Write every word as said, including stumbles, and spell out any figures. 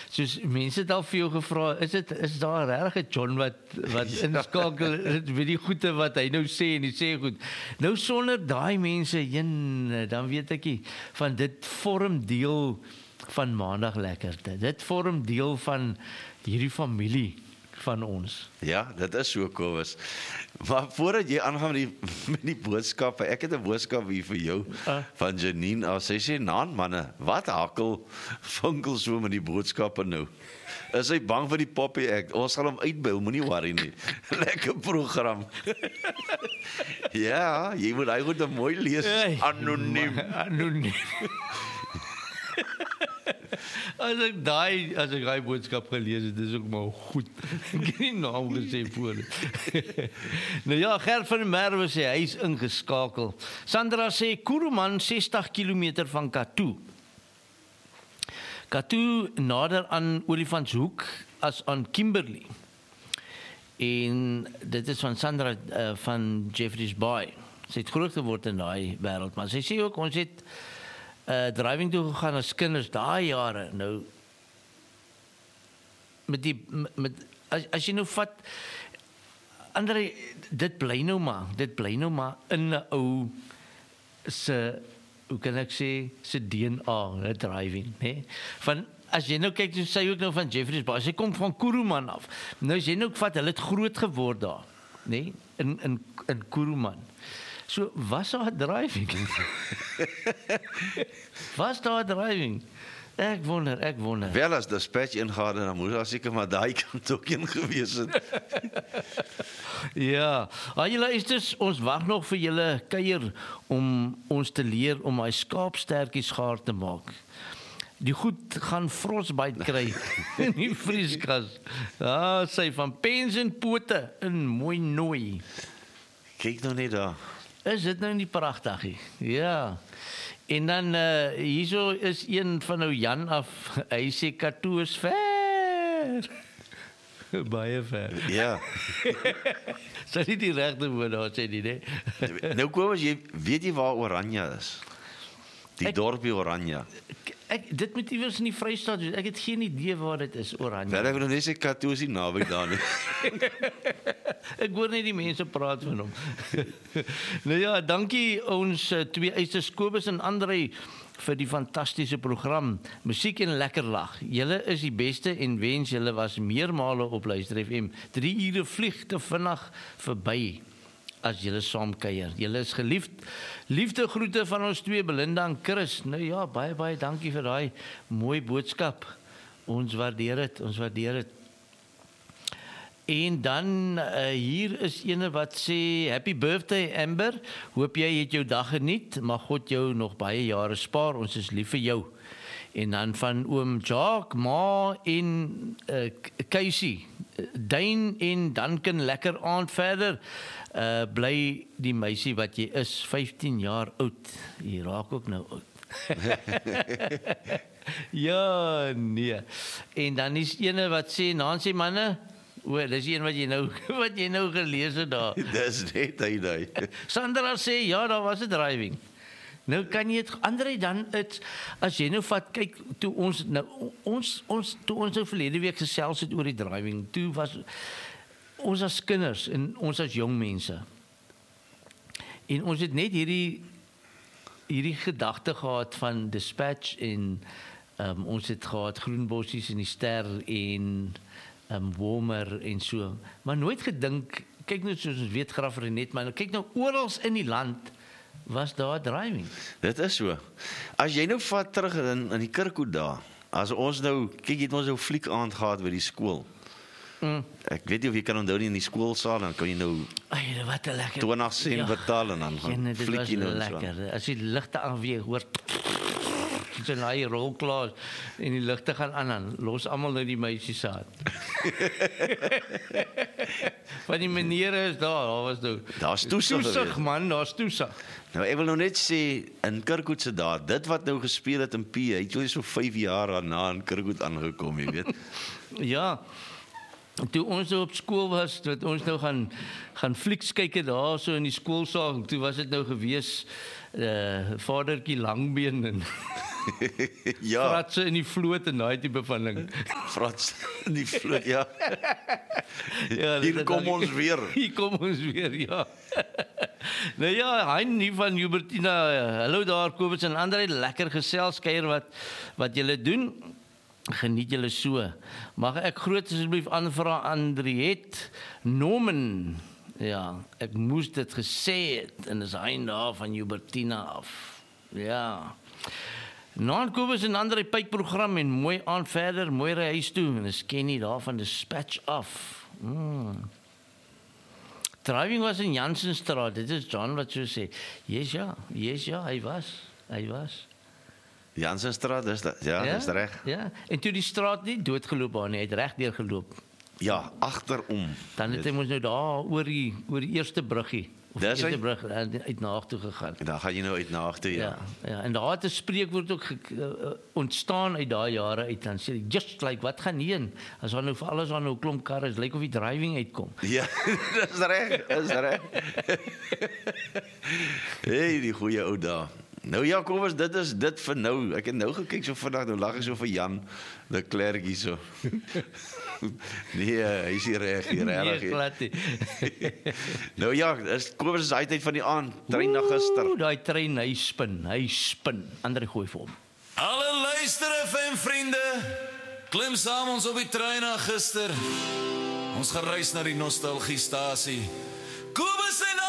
soos mense het al vir jou gevra, is dit is daar regtig 'n John wat wat inskakel weet die goeie wat hy nou sê en hy sê goed. Nou sonder daai mense heen, dan weet ek nie van dit vorm deel van Maandag Lekkerte. Dit vorm deel van hierdie familie van ons. Ja, dit is so, Kobus. Maar voordat jy aangaan met die, met die boodskappe, ek het 'n boodskap hier vir jou uh. van Janine. As sy sê, "Naan manne, wat hakkel vinkel so met die boodskappe nou? Is hy bang vir die Poppy Act? Ons sal hom uitbuil, moenie worry nie. Lekker program." Ja, jy moet hy moet mooi lees, anoniem. Anoniem. As ek daai as ek daai boodskap gelees het, dis ook maar goed. Ek het nie naam gesê voor. Nou ja, Gert van der Merwe sê hy is ingeskakel. Sandra sê Kuruman sestig kilometer van Kathu. Kathu nader aan Olifantshoek as aan Kimberley. En dit is van Sandra uh, van Jeffreys Bay. Sy het groot geword in daai wêreld, maar sy sê ook ons het Uh, driving toe gegaan as kinders, daai jare, nou, met die, met, as, as jy nou vat, André, dit bly nou maar, dit bly nou maar in 'n ou, se, hoe kan ek sê, se D N A, driving, hè, van, as jy nou kyk, so sê ook nou van Jeffreys Bay, sy kom van Kuruman af, nou as jy nou vat, hulle het groot geword daar, nee, in, in, in Kuruman. So, was daar driving? Was daar driving? Ek wonder, ek wonder. Wel, as dispatch ingaan, dan moes daar seker maar daai kant ook een gewees het. Ja, ah, julle is dus, ons wag nog vir julle kuier om ons te leer om hy skaapstertjies gaar te maak. Die goed gaan frostbite kry in die vrieskas. Ah, sy van pens en pote in mooi nooi. Kyk nou net daar. Is dit nou nie pragtig? Ja. En dan uh, hierso is een van nou Jan af. Hy sê Kathu is ver. Baie ver. Ja. Sê nie die regte woord daar sê nie, nee. Nou kom as jy weet jy waar Oranje is. Die ek, dorpie Oranje. Ek dit moet iewers in die Vrystaat wees. Ek het geen idee waar dit is, Oranje. Wel, ek wil net sê Kathu is nie naby daar nie. Ek hoor net die mense praat van hom. Nou ja, dankie ons uh, twee eisters Kobus en André vir die fantastiese program. Musiek en lekker lag. Julle is die beste en wens julle was meermale op Luister F M. Drie ure vlieg te vinnig verby as julle saam kuier. Julle is geliefd. Liefde groete van ons twee, Belinda en Chris. Nou ja, baie baie dankie vir daai mooi boodskap. Ons waardeer dit, ons waardeer dit. En dan uh, hier is ene wat sê happy birthday Amber. Hoop jy het jou dag geniet. Mag God jou nog baie jare spaar. Ons is lief vir jou. En dan van oom Jacques, Ma en uh, Casey, Dane en Duncan lekker aand verder. Uh, bly die meisie wat jy is, vyftien jaar oud. Jy raak ook nou oud. Ja, nee. En dan is ene wat sê, Nancy manne, o, dis een wat jy nou wat jy nou gelees het daar. Dis net hy daai. Sandra sê ja, daar was 'n driving. Nou kan jy het André dan het as jy nou vat kyk toe ons nou ons ons toe ons nou verlede week gesels het oor die driving. Toe was ons as kinders en ons as jong mense. En ons het net hierdie hierdie gedagte gehad van dispatch en um, ons het gehad Groenbossies en die Ster en um, Warmer en so. Maar nooit gedink, kyk nou soos ons weet Graaf Renet, maar kyk nou oral in die land was daar driving. Dit is so. As jy nou vat terug in, in die Kirkhoed daar, as ons nou, kyk jy het ons nou fliek aand gehad by die skool. Mm. Ek weet nie of jy kan onthou nie in die skoolsaal, dan kan jy nou Ai, wat 'n lekker twintig sent ja, betaal en dan gaan fliek jy nou lekker. So. As die ligte aanweeg, hoor so nou die rolklaas en die ligte gaan aan dan los almal nou die meisies saad. Van die maniere is daar, daar was nou. Daar's toesig, toesig man, daar's toesig. Nou ek wil nou net sê in Kirkhoed se dae, dit wat nou gespeel het in P, het jy so vyf jaar daarna in Kirkhoed aangekom, jy weet. Ja. Toe ons op skool was, toe ons nou gaan gaan flieks kyk daar so in die skoolsaal, toe was dit nou gewees uh, vadertjie Langbeen en Ja, Fratse in die vloot en daai tipe van ding. Frans, die vloot, ja. Ja, Hier dit- kom dit- ons weer. Hier kom ons weer, ja. Nou ja, Hein nie van Hubertina. Hallo daar Kobus en Andre, lekker gesels kuier wat wat julle doen. Geniet julle so. Mag ek groet asseblief aanvra Andriet Norman. Ja, ek moes dit gesê het en dis Hein daar van Hubertina af. Ja. Naan Kobus en Andre pypprogram en mooi aan verder, mooi ry huis toe en dis Kenny daar van Dispatch af. Mm. Driving was in Jansenstraat, dit is John wat so sê. Yes ja, yes ja, hy was, hy was. Jansenstraat, dis dat, ja, ja, dis reg. Ja, en toe die straat nie doodgeloop daar nie, hy het reg deur geloop. Ja, agterom. Dan het hy mos nou daar oor die oor die eerste bruggie. Of die Dis eerste hy? brug uh, uit Naag toe gegaan. Dan gaan jy nou uit Naag toe, ja. Ja, ja, en daar het 'n spreekwoord ook ge, uh, ontstaan uit daai jare uit dan sê hy just like wat gaan heen as daar nou vir alles aan nou 'n klomp karre is lyk of die driving uitkom. Ja, dis reg, dis reg. Hey, die goeie ou dae. Nou ja, Kobus, dit is dit vir nou. Ek het nou gekyk so vandag, nou lag ek so vir Jan de Klerk hier so. Nee, hy is hier reg, hier reg. Nee, glad nie. Nou ja, is Kobus is uit van die aand, trein na gister. Oeh, daai trein hy spin, hy spin. Andre gooi vir hom. Alle luister F M vriende, klim saam ons op die trein na gister. Ons gereis na die nostalgiestasie. Kobus en